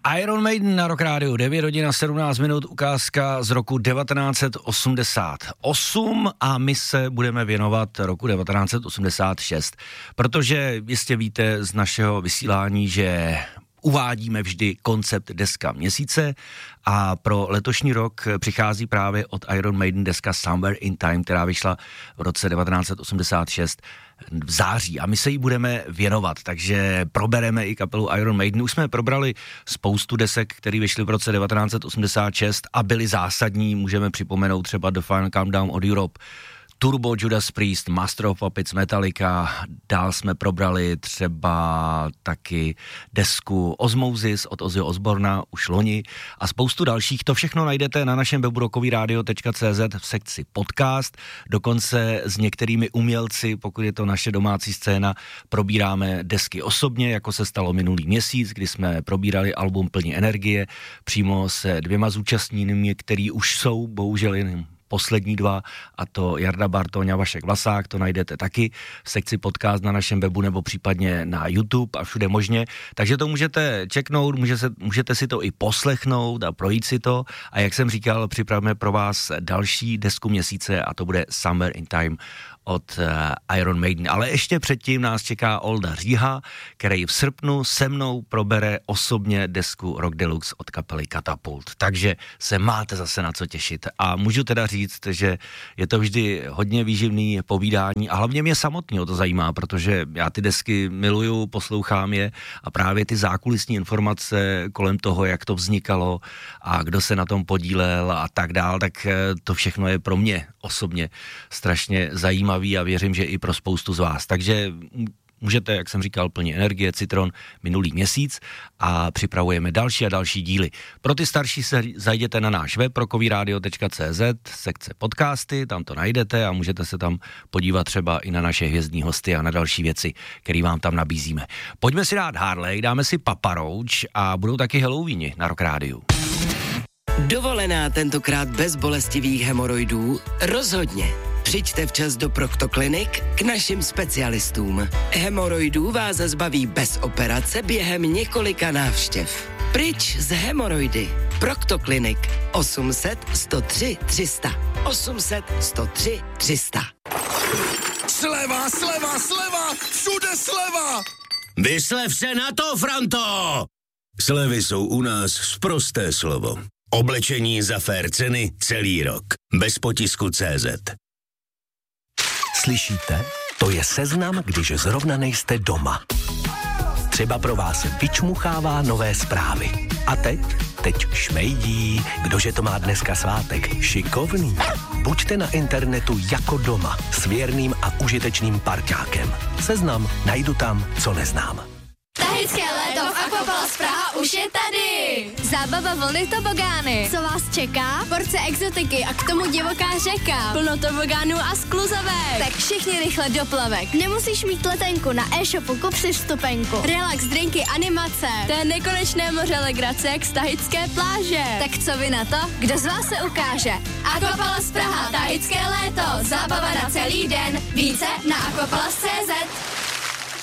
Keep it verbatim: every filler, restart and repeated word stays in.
Iron Maiden na Rock Rádiu, devět hodin a sedmnáct minut, ukázka z roku devatenáct set osmdesát osm a my se budeme věnovat roku devatenáct set osmdesát šest, protože jistě víte z našeho vysílání, že uvádíme vždy koncept deska měsíce a pro letošní rok přichází právě od Iron Maiden deska Somewhere in Time, která vyšla v roce devatenáct set osmdesát šest v září a my se jí budeme věnovat, takže probereme i kapelu Iron Maiden. Už jsme probrali spoustu desek, které vyšly v roce devatenáct set osmdesát šest a byly zásadní, můžeme připomenout třeba The Final Countdown od Europe, Turbo, Judas Priest, Master of Puppets, Metallica, dál jsme probrali třeba taky desku Osmosis od Ozzyho Osborna už loni a spoustu dalších. To všechno najdete na našem webu rockovyradio tečka cé zet v sekci podcast, dokonce s některými umělci, pokud je to naše domácí scéna, probíráme desky osobně, jako se stalo minulý měsíc, kdy jsme probírali album Plně energie, přímo se dvěma zúčastněnými, který už jsou bohužel jen poslední dva, a to Jarda Bartoň a Vašek Vlasák, to najdete taky v sekci podcast na našem webu nebo případně na YouTube a všude možně, takže to můžete čeknout, můžete, můžete si to i poslechnout a projít si to a jak jsem říkal, připravíme pro vás další desku měsíce a to bude Somewhere in Time od uh, Iron Maiden, ale ještě předtím nás čeká Olda Říha, který v srpnu se mnou probere osobně desku Rock Deluxe od kapely Katapult, takže se máte zase na co těšit a můžu teda říct, že je to vždy hodně výživný povídání a hlavně mě samotného to zajímá, protože já ty desky miluju, poslouchám je a právě ty zákulisní informace kolem toho, jak to vznikalo a kdo se na tom podílel a tak dál, tak to všechno je pro mě osobně strašně zajímavé a věřím, že i pro spoustu z vás. Takže můžete, jak jsem říkal, Plně energie, Citron minulý měsíc a připravujeme další a další díly. Pro ty starší se zajděte na náš web rockovyradio tečka cé zet, sekce podcasty, tam to najdete a můžete se tam podívat třeba i na naše hvězdní hosty a na další věci, které vám tam nabízíme. Pojďme si dát Harley, dáme si Papa Roach a budou taky Halloweeni na Rock Rádiu. Dovolená tentokrát bez bolestivých hemoroidů? Rozhodně. Přijďte včas do Proktoklinik k našim specialistům. Hemoroidů vás zbaví bez operace během několika návštěv. Pryč z hemoroidy. Proktoklinik osm set, sto tři, tři sta. osm set, sto tři, tři sta. Sleva, sleva, sleva, všude sleva! Vyslev se na to, Franto! Slevy jsou u nás sprosté slovo. Oblečení za fér ceny celý rok. Bez potisku tečka cé zet. Slyšíte? To je seznam, když zrovna nejste doma. Třeba pro vás vyčmuchává nové zprávy. A teď? Teď šmejdí. Kdože to má dneska svátek? Šikovný. Buďte na internetu jako doma s věrným a užitečným parťákem. Seznam najdu tam, co neznám. Tahické léto v Aquapalace Praha už je tady! Zábava vlny tobogány. Co vás čeká? Porce exotiky a k tomu divoká řeka. Plno tobogánů a skluzavek. Tak všichni rychle do plavek. Nemusíš mít letenku, na e-shopu kup si vstupenku. Relax, drinky, animace. To je nekonečné moře legrace jak z tahické pláže. Tak co vy na to? Kdo z vás se ukáže? Aquapalace Praha, tahické léto. Zábava na celý den. Více na aquapalace tečka cé zet.